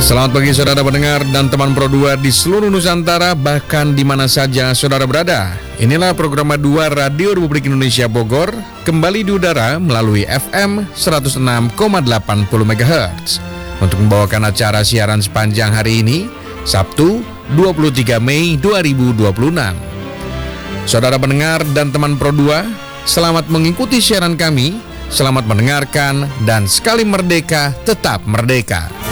Selamat pagi saudara pendengar dan teman Pro 2 di seluruh Nusantara, bahkan di mana saja saudara berada. Inilah program 2 Radio Republik Indonesia Bogor, kembali di udara melalui FM 106,80 MHz. Untuk membawakan acara siaran sepanjang hari ini, Sabtu 23 Mei 2026. Saudara pendengar dan teman Pro 2, selamat mengikuti siaran kami, selamat mendengarkan, dan sekali merdeka, tetap merdeka.